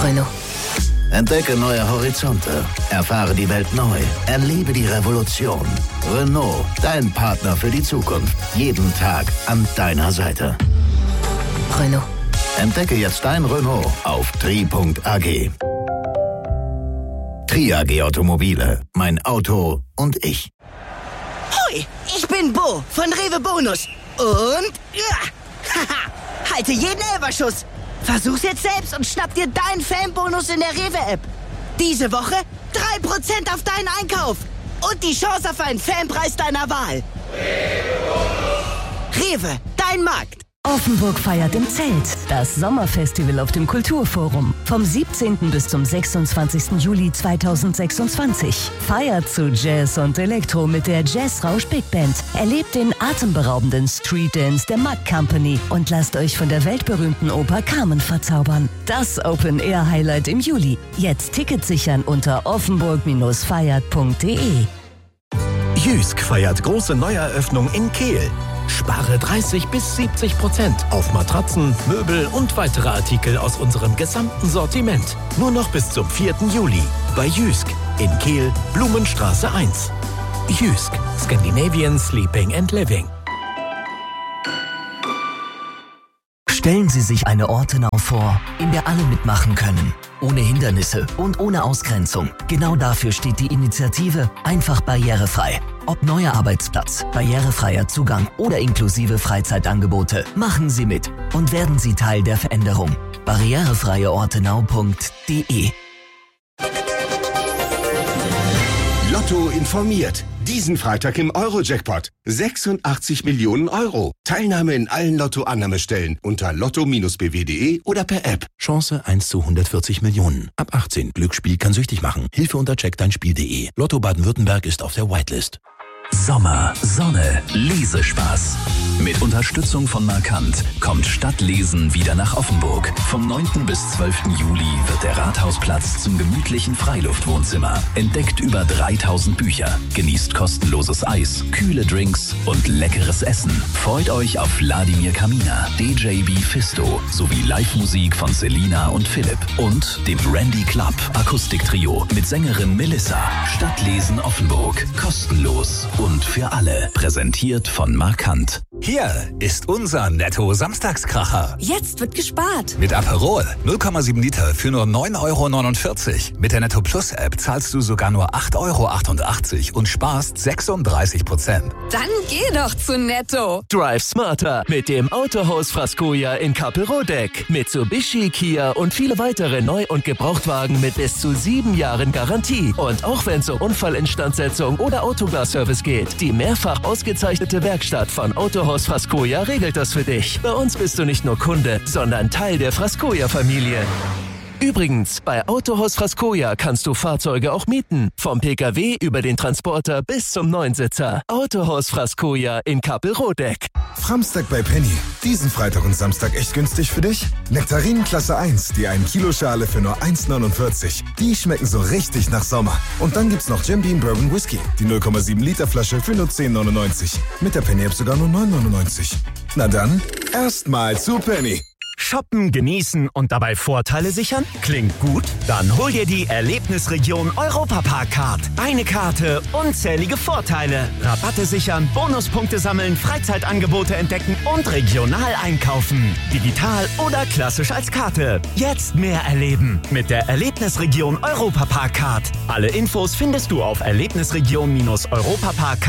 Renault. Entdecke neue Horizonte. Erfahre die Welt neu. Erlebe die Revolution. Renault, dein Partner für die Zukunft. Jeden Tag an deiner Seite. Renault. Entdecke jetzt dein Renault auf tri.ag. Tri.ag Automobile. Mein Auto und ich. Hoi, ich bin Bo von Rewe Bonus. Und halte jeden Elferschuss. Versuch's jetzt selbst und schnapp dir deinen Fanbonus in der Rewe-App. Diese Woche 3% auf deinen Einkauf. Und die Chance auf einen Fanpreis deiner Wahl. Rewe, dein Markt. Offenburg feiert im Zelt das Sommerfestival auf dem Kulturforum. Vom 17. bis zum 26. Juli 2026. Feiert zu Jazz und Elektro mit der Jazzrausch Big Band. Erlebt den atemberaubenden Street Dance der Mack Company und lasst euch von der weltberühmten Oper Carmen verzaubern. Das Open-Air-Highlight im Juli. Jetzt Tickets sichern unter offenburg-feiert.de. Jysk feiert große Neueröffnung in Kehl. Spare 30-70% auf Matratzen, Möbel und weitere Artikel aus unserem gesamten Sortiment. Nur noch bis zum 4. Juli bei Jysk in Kehl, Blumenstraße 1. Jysk, Scandinavian Sleeping and Living. Stellen Sie sich eine Ortenau vor, in der alle mitmachen können. Ohne Hindernisse und ohne Ausgrenzung. Genau dafür steht die Initiative Einfach barrierefrei. Ob neuer Arbeitsplatz, barrierefreier Zugang oder inklusive Freizeitangebote, machen Sie mit und werden Sie Teil der Veränderung. barrierefreieortenau.de. Lotto informiert. Diesen Freitag im Euro-Jackpot. 86 Millionen Euro. Teilnahme in allen Lotto-Annahmestellen unter lotto-bw.de oder per App. Chance 1 zu 140 Millionen. Ab 18. Glücksspiel kann süchtig machen. Hilfe unter checkdeinspiel.de. Lotto Baden-Württemberg ist auf der Whitelist. Sommer, Sonne, Lesespaß. Mit Unterstützung von Markant kommt Stadtlesen wieder nach Offenburg. Vom 9. bis 12. Juli wird der Rathausplatz zum gemütlichen Freiluftwohnzimmer. Entdeckt über 3000 Bücher. Genießt kostenloses Eis, kühle Drinks und leckeres Essen. Freut euch auf Wladimir Kamina, DJ Fisto sowie Live-Musik von Selina und Philipp. Und dem Randy Club Akustiktrio mit Sängerin Melissa. Stadtlesen Offenburg. Kostenlos und für alle. Präsentiert von Markant. Hier ist unser Netto-Samstagskracher. Jetzt wird gespart. Mit Aperol 0,7 Liter für nur 9,49 €. Mit der Netto Plus App zahlst du sogar nur 8,88 € und sparst 36%. Dann geh doch zu Netto. Drive smarter mit dem Autohaus Frascoja in Kappelrodeck. Mitsubishi, Kia und viele weitere Neu- und Gebrauchtwagen mit bis zu 7 Jahren Garantie. Und auch wenn es um Unfallinstandsetzung oder Autoglasservice geht, die mehrfach ausgezeichnete Werkstatt von Autohaus Frascoja regelt das für dich. Bei uns bist du nicht nur Kunde, sondern Teil der Frascoja-Familie. Übrigens, bei Autohaus Frascoja kannst du Fahrzeuge auch mieten. Vom Pkw über den Transporter bis zum Neunsitzer. Autohaus Frascoja in Kappelrodeck. Framstag bei Penny. Diesen Freitag und Samstag echt günstig für dich? Nektarinen Klasse 1, die 1 Kilo Schale für nur 1,49 €. Die schmecken so richtig nach Sommer. Und dann gibt's noch Jim Beam Bourbon Whisky. Die 0,7 Liter Flasche für nur 10,99 €. Mit der Penny-App sogar nur 9,99 €. Na dann, erstmal zu Penny. Shoppen, genießen und dabei Vorteile sichern? Klingt gut? Dann hol dir die Erlebnisregion Europapark-Card. Eine Karte, unzählige Vorteile. Rabatte sichern, Bonuspunkte sammeln, Freizeitangebote entdecken und regional einkaufen. Digital oder klassisch als Karte. Jetzt mehr erleben mit der Erlebnisregion Europapark-Card. Alle Infos findest du auf erlebnisregion-europapark